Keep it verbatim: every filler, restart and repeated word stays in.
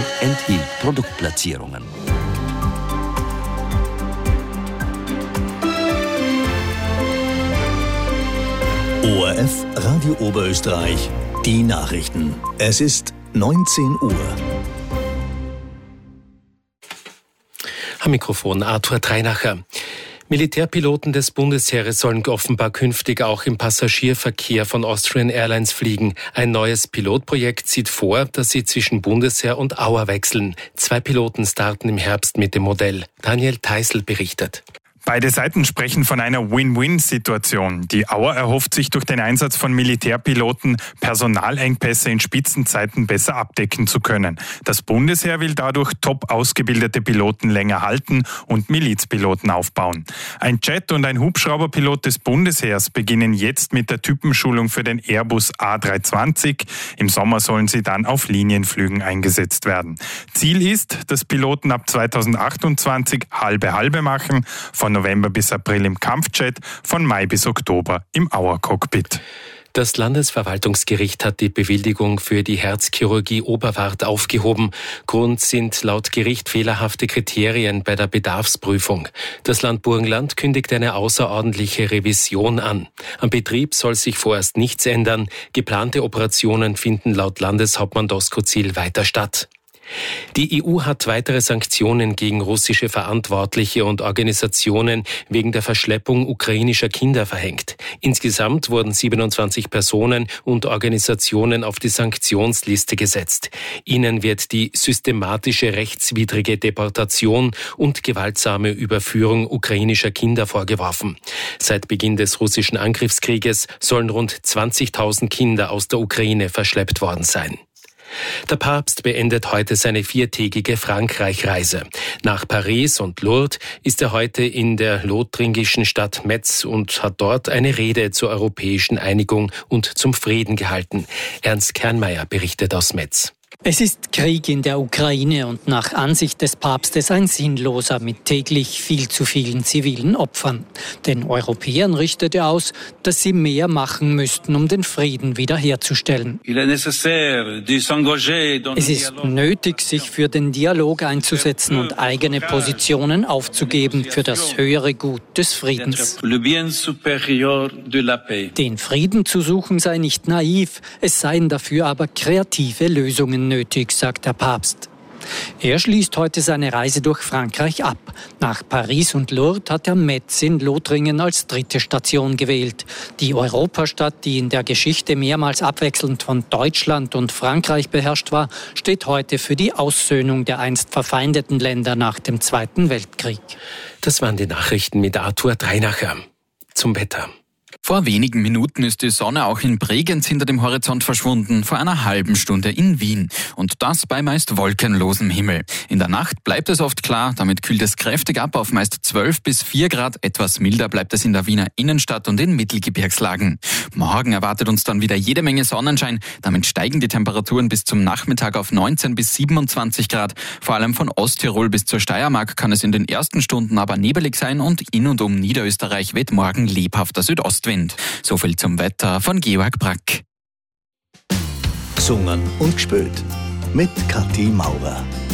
enthielt Produktplatzierungen. O R F Radio Oberösterreich, die Nachrichten. Es ist neunzehn Uhr. Am Mikrofon Arthur Dreinacher. Militärpiloten des Bundesheeres sollen offenbar künftig auch im Passagierverkehr von Austrian Airlines fliegen. Ein neues Pilotprojekt sieht vor, dass sie zwischen Bundesheer und Auer wechseln. Zwei Piloten starten im Herbst mit dem Modell. Daniel Teisel berichtet. Beide Seiten sprechen von einer Win-Win-Situation. Die Auer erhofft sich durch den Einsatz von Militärpiloten, Personalengpässe in Spitzenzeiten besser abdecken zu können. Das Bundesheer will dadurch top ausgebildete Piloten länger halten und Milizpiloten aufbauen. Ein Jet- und ein Hubschrauberpilot des Bundesheers beginnen jetzt mit der Typenschulung für den Airbus A drei zwanzig. Im Sommer sollen sie dann auf Linienflügen eingesetzt werden. Ziel ist, dass Piloten ab zweitausendachtundzwanzig halbe-halbe machen, von November bis April im Kampfjet, von Mai bis Oktober im Auer-Cockpit. Das Landesverwaltungsgericht hat die Bewilligung für die Herzchirurgie Oberwart aufgehoben. Grund sind laut Gericht fehlerhafte Kriterien bei der Bedarfsprüfung. Das Land Burgenland kündigt eine außerordentliche Revision an. Am Betrieb soll sich vorerst nichts ändern. Geplante Operationen finden laut Landeshauptmann Doskozil weiter statt. Die E U hat weitere Sanktionen gegen russische Verantwortliche und Organisationen wegen der Verschleppung ukrainischer Kinder verhängt. Insgesamt wurden siebenundzwanzig Personen und Organisationen auf die Sanktionsliste gesetzt. Ihnen wird die systematische rechtswidrige Deportation und gewaltsame Überführung ukrainischer Kinder vorgeworfen. Seit Beginn des russischen Angriffskrieges sollen rund zwanzigtausend Kinder aus der Ukraine verschleppt worden sein. Der Papst beendet heute seine viertägige Frankreich-Reise. Nach Paris und Lourdes ist er heute in der lothringischen Stadt Metz und hat dort eine Rede zur europäischen Einigung und zum Frieden gehalten. Ernst Kernmeier berichtet aus Metz. Es ist Krieg in der Ukraine und nach Ansicht des Papstes ein sinnloser mit täglich viel zu vielen zivilen Opfern. Den Europäern richtet er aus, dass sie mehr machen müssten, um den Frieden wiederherzustellen. Es ist nötig, sich für den Dialog einzusetzen und eigene Positionen aufzugeben für das höhere Gut des Friedens. Den Frieden zu suchen sei nicht naiv, es seien dafür aber kreative Lösungen nötig, sagt der Papst. Er schließt heute seine Reise durch Frankreich ab. Nach Paris und Lourdes hat er Metz in Lothringen als dritte Station gewählt. Die Europastadt, die in der Geschichte mehrmals abwechselnd von Deutschland und Frankreich beherrscht war, steht heute für die Aussöhnung der einst verfeindeten Länder nach dem Zweiten Weltkrieg. Das waren die Nachrichten mit Arthur Dreinacher. Zum Wetter. Vor wenigen Minuten ist die Sonne auch in Bregenz hinter dem Horizont verschwunden, vor einer halben Stunde in Wien. Und das bei meist wolkenlosem Himmel. In der Nacht bleibt es oft klar, damit kühlt es kräftig ab auf meist zwölf bis vier Grad. Etwas milder bleibt es in der Wiener Innenstadt und in Mittelgebirgslagen. Morgen erwartet uns dann wieder jede Menge Sonnenschein. Damit steigen die Temperaturen bis zum Nachmittag auf neunzehn bis siebenundzwanzig Grad. Vor allem von Osttirol bis zur Steiermark kann es in den ersten Stunden aber nebelig sein und in und um Niederösterreich weht morgen lebhafter Südostwind. So viel zum Wetter von Georg Brack. Gesungen und gespielt mit Kathi Maurer.